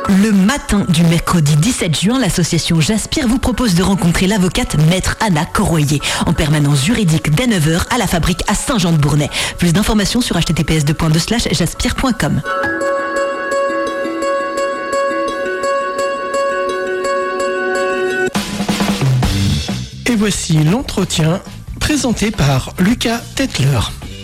Le matin du mercredi 17 juin, l'association J'Aspire vous propose de rencontrer l'avocate Maître Anna Corroyer en permanence juridique dès 9h à la Fabrique à Saint-Jean-de-Bournay. Plus d'informations sur https://jaspire.com. Et voici l'entretien présenté par Lucas Tetler.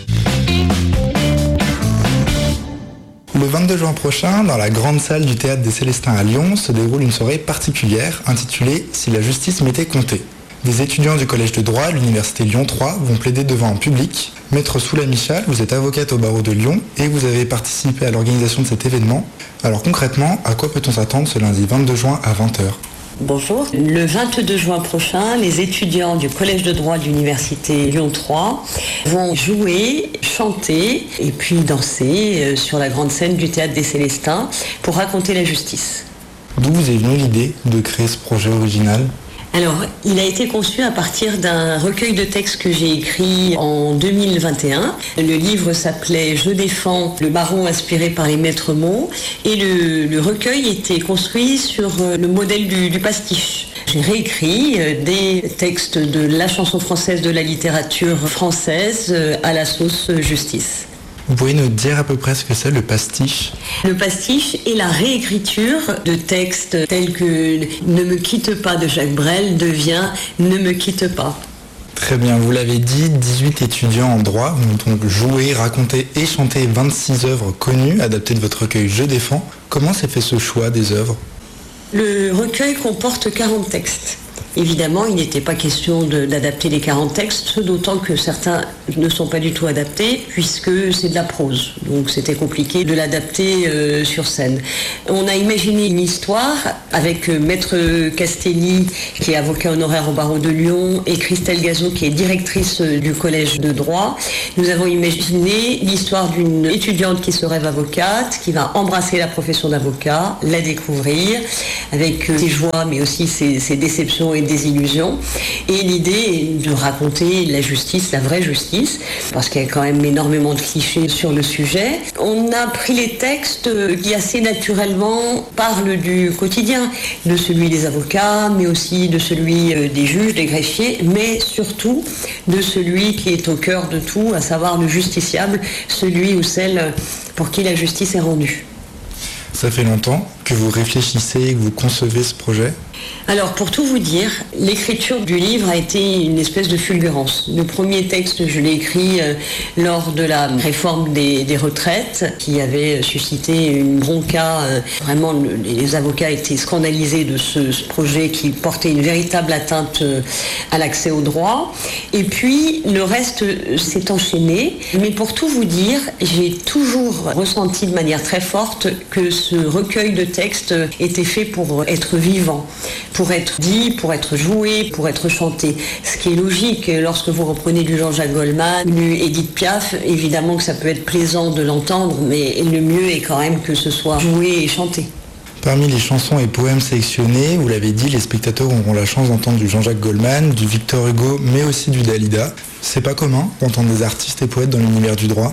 Le 22 juin prochain, dans la grande salle du Théâtre des Célestins à Lyon, se déroule une soirée particulière intitulée « Si la justice m'était comptée ». Des étudiants du Collège de droit de l'Université Lyon 3 vont plaider devant un public. Maître Soula Michal, vous êtes avocate au barreau de Lyon et vous avez participé à l'organisation de cet événement. Alors concrètement, à quoi peut-on s'attendre ce lundi 22 juin à 20h ? Bonjour. Le 22 juin prochain, les étudiants du Collège de droit de l'Université Lyon 3 vont jouer, chanter et puis danser sur la grande scène du Théâtre des Célestins pour raconter la justice. D'où vous est venue l'idée de créer ce projet original ? Alors, il a été conçu à partir d'un recueil de textes que j'ai écrit en 2021. Le livre s'appelait « Je défends le baron inspiré par les maîtres mots » et le recueil était construit sur le modèle du pastiche. J'ai réécrit des textes de la chanson française, de la littérature française à la sauce justice. Vous pouvez nous dire à peu près ce que c'est le pastiche ? Le pastiche est la réécriture de textes tels que « Ne me quitte pas » de Jacques Brel devient « Ne me quitte pas ». Très bien, vous l'avez dit, 18 étudiants en droit vont donc jouer, raconter et chanter 26 œuvres connues adaptées de votre recueil « Je défends ». Comment s'est fait ce choix des œuvres ? Le recueil comporte 40 textes. Évidemment, il n'était pas question d'adapter les 40 textes, d'autant que certains ne sont pas du tout adaptés, puisque c'est de la prose. Donc c'était compliqué de l'adapter sur scène. On a imaginé une histoire avec Maître Castelli, qui est avocat honoraire au barreau de Lyon, et Christelle Gazot, qui est directrice du Collège de droit. Nous avons imaginé l'histoire d'une étudiante qui se rêve avocate, qui va embrasser la profession d'avocat, la découvrir, avec ses joies, mais aussi ses déceptions et des illusions. Et l'idée est de raconter la justice, la vraie justice, parce qu'il y a quand même énormément de clichés sur le sujet. On a pris les textes qui assez naturellement parlent du quotidien, de celui des avocats, mais aussi de celui des juges, des greffiers, mais surtout de celui qui est au cœur de tout, à savoir le justiciable, celui ou celle pour qui la justice est rendue. Ça fait longtemps que vous réfléchissez et que vous concevez ce projet ? Alors, pour tout vous dire, l'écriture du livre a été une espèce de fulgurance. Le premier texte, je l'ai écrit lors de la réforme des retraites, qui avait suscité une bronca. Vraiment, les avocats étaient scandalisés de ce projet qui portait une véritable atteinte à l'accès au droit. Et puis, le reste s'est enchaîné. Mais pour tout vous dire, j'ai toujours ressenti de manière très forte que ce recueil de textes était fait pour être vivant, pour être dit, pour être joué, pour être chanté. Ce qui est logique, lorsque vous reprenez du Jean-Jacques Goldman, du Édith Piaf, évidemment que ça peut être plaisant de l'entendre, mais le mieux est quand même que ce soit joué et chanté. Parmi les chansons et poèmes sélectionnés, vous l'avez dit, les spectateurs auront la chance d'entendre du Jean-Jacques Goldman, du Victor Hugo, mais aussi du Dalida. C'est pas commun d'entendre des artistes et poètes dans l'univers du droit ?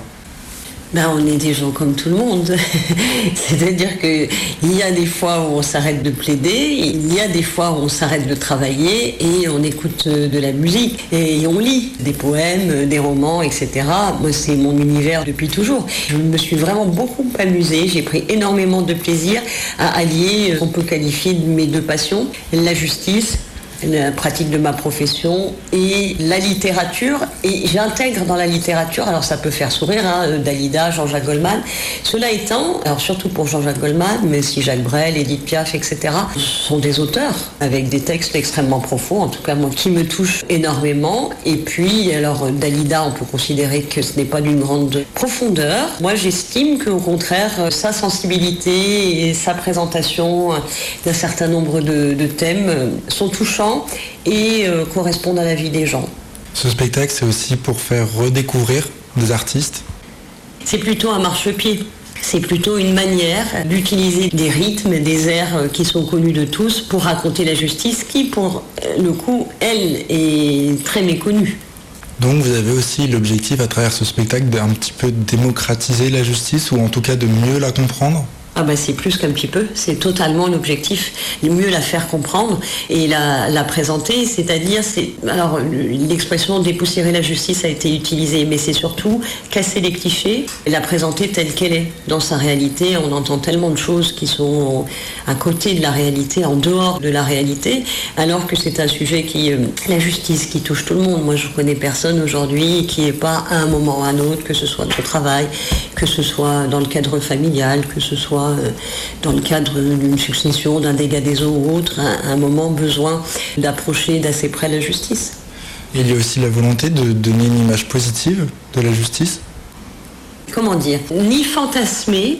On est des gens comme tout le monde. C'est-à-dire qu'il y a des fois où on s'arrête de plaider, il y a des fois où on s'arrête de travailler et on écoute de la musique et on lit des poèmes, des romans, etc. Moi, c'est mon univers depuis toujours. Je me suis vraiment beaucoup amusée, j'ai pris énormément de plaisir à allier ce qu'on peut qualifier de mes deux passions, la justice, la pratique de ma profession et la littérature. Et j'intègre dans la littérature, alors ça peut faire sourire, Dalida, Jean-Jacques Goldman. Cela étant, alors surtout pour Jean-Jacques Goldman, mais si Jacques Brel, Édith Piaf, etc., ce sont des auteurs avec des textes extrêmement profonds, en tout cas moi, qui me touchent énormément. Et puis, alors Dalida, on peut considérer que ce n'est pas d'une grande profondeur. Moi, j'estime qu'au contraire, sa sensibilité et sa présentation d'un certain nombre de thèmes sont touchants et correspondent à la vie des gens. Ce spectacle, c'est aussi pour faire redécouvrir des artistes ? C'est plutôt un marchepied. C'est plutôt une manière d'utiliser des rythmes, des airs qui sont connus de tous pour raconter la justice qui, pour le coup, elle, est très méconnue. Donc vous avez aussi l'objectif à travers ce spectacle d'un petit peu démocratiser la justice ou en tout cas de mieux la comprendre ? Ah bah c'est plus qu'un petit peu, c'est totalement l'objectif, mieux la faire comprendre et la présenter, c'est-à-dire, alors l'expression dépoussiérer la justice a été utilisée, mais c'est surtout casser les clichés et la présenter telle qu'elle est. Dans sa réalité, on entend tellement de choses qui sont à côté de la réalité, en dehors de la réalité, alors que c'est un sujet la justice qui touche tout le monde. Moi je connais personne aujourd'hui qui n'est pas à un moment ou à un autre, que ce soit au travail, que ce soit dans le cadre familial, que ce soit dans le cadre d'une succession, d'un dégât des eaux ou autre, à un moment besoin d'approcher d'assez près la justice. Il y a aussi la volonté de donner une image positive de la justice. Comment dire ? Ni fantasmer,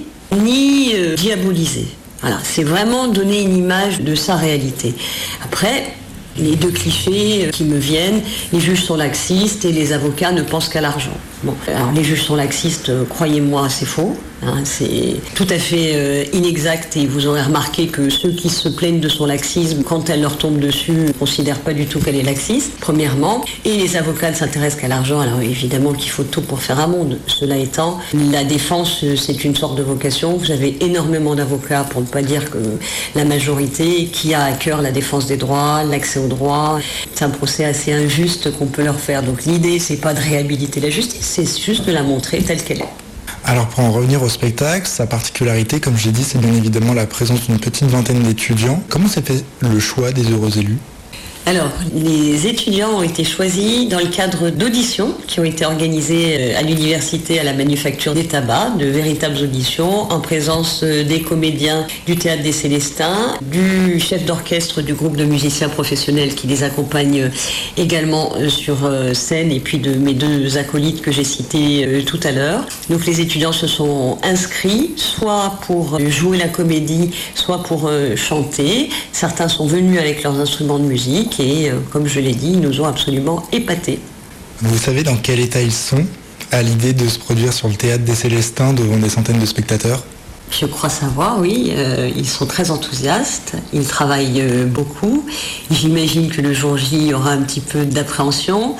ni diaboliser. Voilà, c'est vraiment donner une image de sa réalité. Après, les deux clichés qui me viennent, les juges sont laxistes et les avocats ne pensent qu'à l'argent. Bon, alors les juges sont laxistes, croyez-moi, c'est faux. C'est tout à fait inexact et vous aurez remarqué que ceux qui se plaignent de son laxisme, quand elle leur tombe dessus, ne considèrent pas du tout qu'elle est laxiste, premièrement. Et les avocats ne s'intéressent qu'à l'argent, alors évidemment qu'il faut tout pour faire un monde. Cela étant, la défense, c'est une sorte de vocation. Vous avez énormément d'avocats, pour ne pas dire que la majorité, qui a à cœur la défense des droits, l'accès aux droits. C'est un procès assez injuste qu'on peut leur faire. Donc l'idée, c'est pas de réhabiliter la justice, c'est juste de la montrer telle qu'elle est. Alors pour en revenir au spectacle, sa particularité, comme je l'ai dit, c'est bien évidemment la présence d'une petite vingtaine d'étudiants. Comment s'est fait le choix des heureux élus ? Alors, les étudiants ont été choisis dans le cadre d'auditions qui ont été organisées à l'université à la Manufacture des Tabacs, de véritables auditions en présence des comédiens du Théâtre des Célestins, du chef d'orchestre du groupe de musiciens professionnels qui les accompagne également sur scène et puis de mes deux acolytes que j'ai cités tout à l'heure. Donc les étudiants se sont inscrits soit pour jouer la comédie, soit pour chanter. Certains sont venus avec leurs instruments de musique. Et comme je l'ai dit, ils nous ont absolument épatés. Vous savez dans quel état ils sont à l'idée de se produire sur le Théâtre des Célestins devant des centaines de spectateurs ? Je crois savoir, oui. Ils sont très enthousiastes, ils travaillent beaucoup. J'imagine que le jour J, il y aura un petit peu d'appréhension,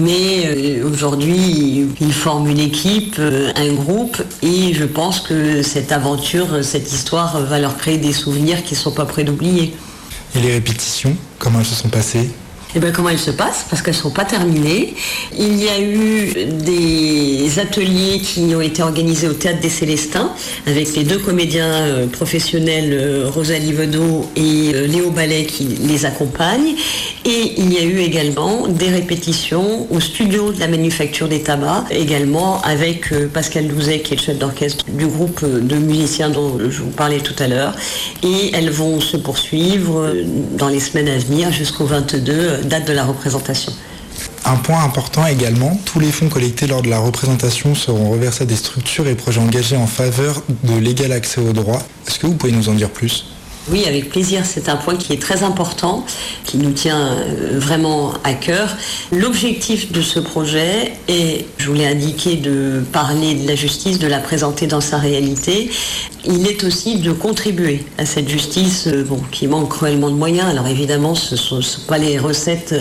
mais aujourd'hui, ils forment une équipe, un groupe, et je pense que cette aventure, cette histoire va leur créer des souvenirs qu'ils ne sont pas prêts d'oublier. Et les répétitions, comment elles se sont passées ? Comment elles se passent ? Parce qu'elles ne sont pas terminées. Il y a eu des ateliers qui ont été organisés au Théâtre des Célestins avec les deux comédiens professionnels, Rosalie Vedot et Léo Ballet qui les accompagnent. Et il y a eu également des répétitions au studio de la Manufacture des Tabacs, également avec Pascal Douzet qui est le chef d'orchestre du groupe de musiciens dont je vous parlais tout à l'heure. Et elles vont se poursuivre dans les semaines à venir jusqu'au 22, date de la représentation. Un point important également, tous les fonds collectés lors de la représentation seront reversés à des structures et projets engagés en faveur de l'égal accès aux droits. Est-ce que vous pouvez nous en dire plus ? Oui, avec plaisir. C'est un point qui est très important, qui nous tient vraiment à cœur. L'objectif de ce projet est, je vous l'ai indiqué, de parler de la justice, de la présenter dans sa réalité. Il est aussi de contribuer à cette justice qui manque cruellement de moyens. Alors évidemment, ce ne sont pas les recettes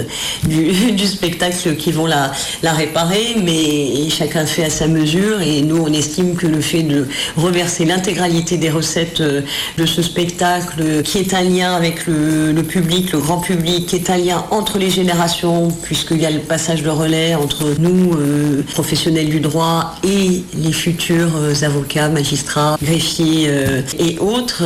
du spectacle qui vont la réparer, mais chacun fait à sa mesure. Et nous, on estime que le fait de reverser l'intégralité des recettes de ce spectacle, qui est un lien avec le public, le grand public, qui est un lien entre les générations, puisqu'il y a le passage de relais entre nous, professionnels du droit, et les futurs avocats, magistrats, greffiers et autres.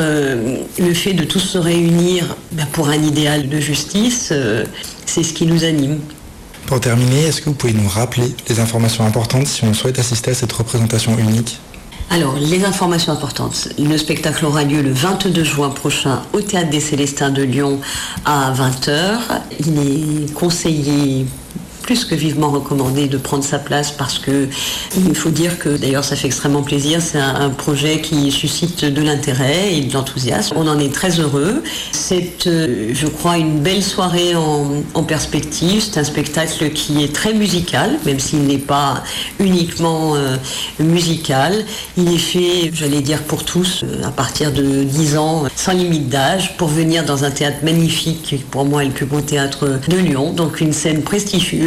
Le fait de tous se réunir pour un idéal de justice, c'est ce qui nous anime. Pour terminer, est-ce que vous pouvez nous rappeler les informations importantes si on souhaite assister à cette représentation unique ? Alors, les informations importantes. Le spectacle aura lieu le 22 juin prochain au Théâtre des Célestins de Lyon à 20h. Il est conseillé, plus que vivement recommandé, de prendre sa place parce que il faut dire que, d'ailleurs ça fait extrêmement plaisir, c'est un projet qui suscite de l'intérêt et de l'enthousiasme. On en est très heureux. C'est, je crois, une belle soirée en perspective. C'est un spectacle qui est très musical, même s'il n'est pas uniquement musical. Il est fait, j'allais dire, pour tous, à partir de 10 ans, sans limite d'âge, pour venir dans un théâtre magnifique, qui pour moi est le plus beau théâtre de Lyon. Donc une scène prestigieuse.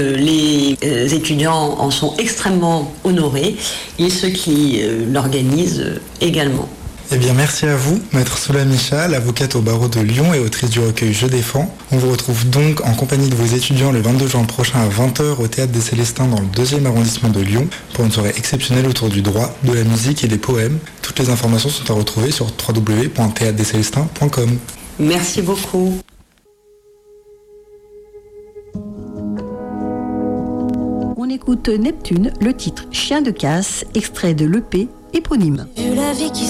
Les étudiants en sont extrêmement honorés et ceux qui l'organisent également. Eh bien, merci à vous, Maître Soula Michal, avocate au barreau de Lyon et autrice du recueil Je défends. On vous retrouve donc en compagnie de vos étudiants le 22 juin prochain à 20h au Théâtre des Célestins dans le 2e arrondissement de Lyon pour une soirée exceptionnelle autour du droit, de la musique et des poèmes. Toutes les informations sont à retrouver sur www.theatredescelestins.com. Merci beaucoup. On écoute Neptune, le titre Chien de casse, extrait de l'EP éponyme. Vu la vie qui